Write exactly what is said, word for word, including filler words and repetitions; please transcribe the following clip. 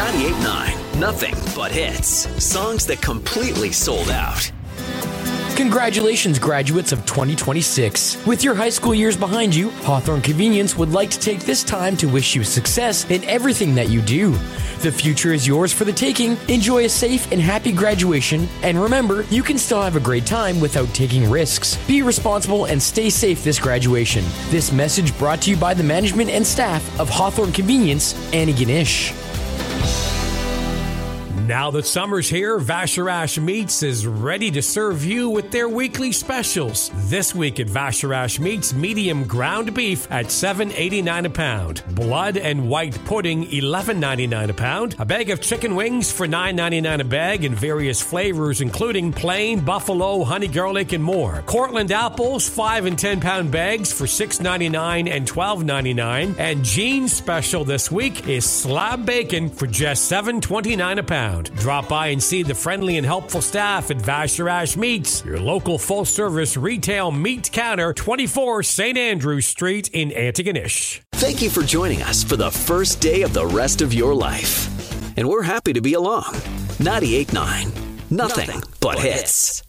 ninety-eight point nine, nothing but hits. Songs that completely sold out. Congratulations, graduates of twenty twenty-six. With your high school years behind you, Hawthorne Convenience would like to take this time to wish you success in everything that you do. The future is yours for the taking. Enjoy a safe and happy graduation. And remember, you can still have a great time without taking risks. Be responsible and stay safe this graduation. This message brought to you by the management and staff of Hawthorne Convenience, Antigonish. Now that summer's here, Vacheron Meats is ready to serve you with their weekly specials. This week at Vacheron Meats, medium ground beef at seven dollars and eighty-nine cents a pound. Blood and white pudding, eleven dollars and ninety-nine cents a pound. A bag of chicken wings for nine dollars and ninety-nine cents a bag in various flavors, including plain, buffalo, honey garlic, and more. Cortland apples, five and ten pound bags for six dollars and ninety-nine cents and twelve dollars and ninety-nine cents. And Gene's special this week is slab bacon for just seven dollars and twenty-nine cents a pound. Drop by and see the friendly and helpful staff at Vacheron Meats, your local full-service retail meat counter, twenty-four Saint Andrew Street in Antigonish. Thank you for joining us for the first day of the rest of your life. And we're happy to be along. ninety-eight point nine, nothing, nothing but hits.